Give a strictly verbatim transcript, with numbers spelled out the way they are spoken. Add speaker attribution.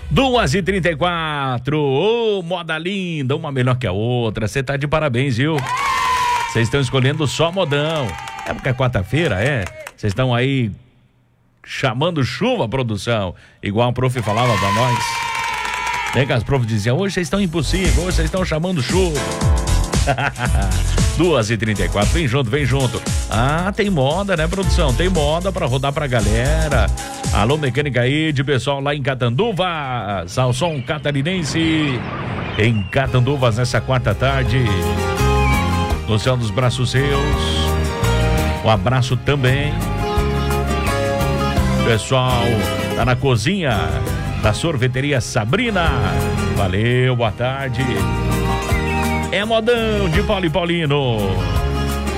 Speaker 1: duas e trinta e quatro, ô, oh, moda linda, uma melhor que a outra, você tá de parabéns, viu? Vocês estão escolhendo só modão, é porque é quarta-feira, é? Vocês estão aí chamando chuva, produção, igual a prof falava pra nós. Né, que as profs diziam, hoje vocês estão impossíveis, hoje vocês estão chamando chuva. duas e trinta e quatro, vem junto, vem junto. Ah, tem moda, né, produção? Tem moda pra rodar pra galera. Alô, mecânica aí, de pessoal lá em Catanduva, Salson Catarinense, em Catanduvas nessa quarta tarde. No céu dos braços seus, um abraço também. Pessoal, tá na cozinha da sorveteria Sabrina. Valeu, boa tarde. É modão de Paulo e Paulino.